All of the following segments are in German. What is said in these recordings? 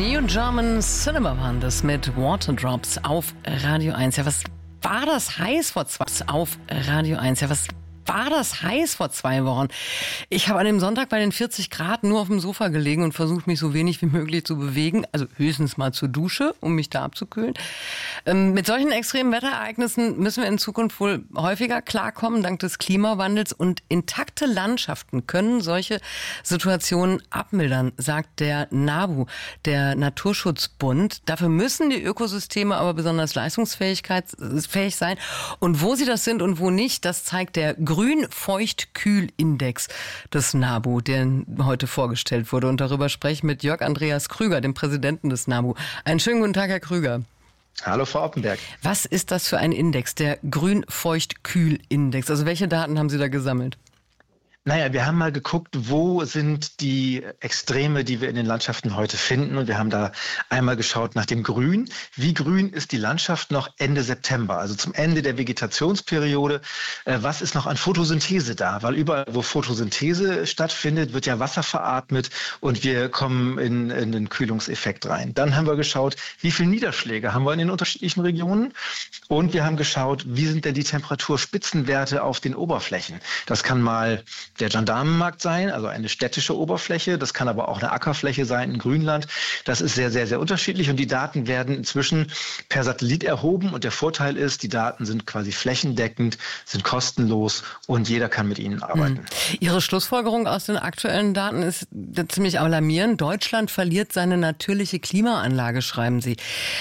New German Cinema waren das mit Waterdrops auf Radio 1. Ja, was war das heiß vor 2 Wochen? Ich habe an dem Sonntag bei den 40 Grad nur auf dem Sofa gelegen und versucht, mich so wenig wie möglich zu bewegen. Also höchstens mal zur Dusche, um mich da abzukühlen. Mit solchen extremen Wetterereignissen müssen wir in Zukunft wohl häufiger klarkommen, dank des Klimawandels. Und intakte Landschaften können solche Situationen abmildern, sagt der NABU, der Naturschutzbund. Dafür müssen die Ökosysteme aber besonders leistungsfähig sein. Und wo sie das sind und wo nicht, das zeigt der Grün-Feucht-Kühl-Index des NABU, der heute vorgestellt wurde. Und darüber spreche ich mit Jörg Andreas Krüger, dem Präsidenten des NABU. Einen schönen guten Tag, Herr Krüger. Hallo, Frau Oppenberg. Was ist das für ein Index, der Grün-Feucht-Kühl-Index? Also welche Daten haben Sie da gesammelt? Naja, wir haben mal geguckt, wo sind die Extreme, die wir in den Landschaften heute finden. Und wir haben da einmal geschaut nach dem Grün. Wie grün ist die Landschaft noch Ende September, also zum Ende der Vegetationsperiode? Was ist noch an Photosynthese da? Weil überall, wo Photosynthese stattfindet, wird ja Wasser veratmet und wir kommen in den Kühlungseffekt rein. Dann haben wir geschaut, wie viele Niederschläge haben wir in den unterschiedlichen Regionen? Und wir haben geschaut, wie sind denn die Temperaturspitzenwerte auf den Oberflächen? Das kann mal der Gendarmenmarkt sein, also eine städtische Oberfläche. Das kann aber auch eine Ackerfläche sein in Grünland. Das ist sehr, sehr, sehr unterschiedlich und die Daten werden inzwischen per Satellit erhoben und der Vorteil ist, die Daten sind quasi flächendeckend, sind kostenlos und jeder kann mit ihnen arbeiten. Ihre Schlussfolgerung aus den aktuellen Daten ist ziemlich alarmierend. Deutschland verliert seine natürliche Klimaanlage, schreiben Sie.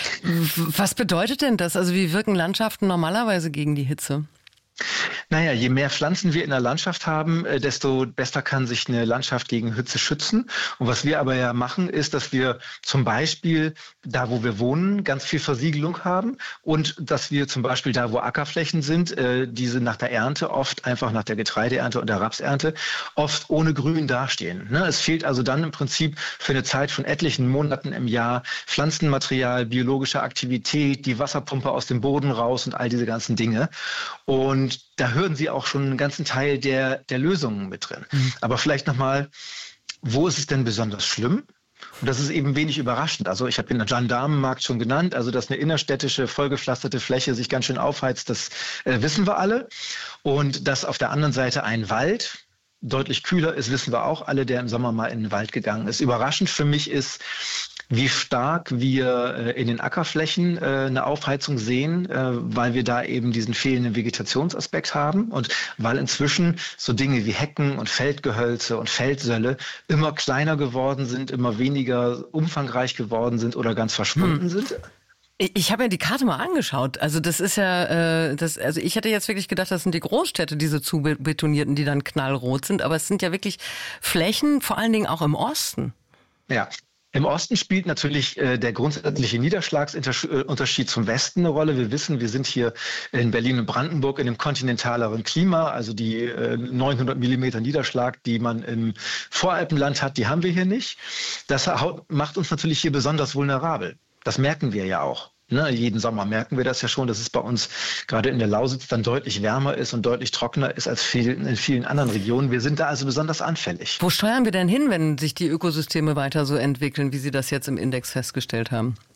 Was bedeutet denn das? Also wie wirken Landschaften normalerweise gegen die Hitze? Naja, je mehr Pflanzen wir in der Landschaft haben, desto besser kann sich eine Landschaft gegen Hitze schützen. Und was wir aber ja machen, ist, dass wir zum Beispiel da, wo wir wohnen, ganz viel Versiegelung haben und dass wir zum Beispiel da, wo Ackerflächen sind, diese nach der Ernte oft einfach nach der Getreideernte und der Rapsernte oft ohne Grün dastehen. Ne? Es fehlt also dann im Prinzip für eine Zeit von etlichen Monaten im Jahr Pflanzenmaterial, biologische Aktivität, die Wasserpumpe aus dem Boden raus und all diese ganzen Dinge. Und da hören Sie auch schon einen ganzen Teil der Lösungen mit drin. Aber vielleicht nochmal, wo ist es denn besonders schlimm? Und das ist eben wenig überraschend. Also ich habe den Gendarmenmarkt schon genannt, also dass eine innerstädtische, vollgepflasterte Fläche sich ganz schön aufheizt, das wissen wir alle. Und dass auf der anderen Seite ein Wald deutlich kühler ist, wissen wir auch alle, der im Sommer mal in den Wald gegangen ist. Überraschend für mich ist, wie stark wir in den Ackerflächen eine Aufheizung sehen, weil wir da eben diesen fehlenden Vegetationsaspekt haben und weil inzwischen so Dinge wie Hecken und Feldgehölze und Feldsölle immer kleiner geworden sind, immer weniger umfangreich geworden sind oder ganz verschwunden sind. Ich habe mir die Karte mal angeschaut. Also das ist ja, also ich hätte jetzt wirklich gedacht, das sind die Großstädte, diese zubetonierten, die dann knallrot sind. Aber es sind ja wirklich Flächen, vor allen Dingen auch im Osten. Ja. Im Osten spielt natürlich der grundsätzliche Niederschlagsunterschied zum Westen eine Rolle. Wir wissen, wir sind hier in Berlin und Brandenburg in einem kontinentaleren Klima. Also die 900 Millimeter Niederschlag, die man im Voralpenland hat, die haben wir hier nicht. Das macht uns natürlich hier besonders vulnerabel. Das merken wir ja auch. Ne, jeden Sommer merken wir das ja schon, dass es bei uns gerade in der Lausitz dann deutlich wärmer ist und deutlich trockener ist als in vielen anderen Regionen. Wir sind da also besonders anfällig. Wo steuern wir denn hin, wenn sich die Ökosysteme weiter so entwickeln, wie Sie das jetzt im Index festgestellt haben?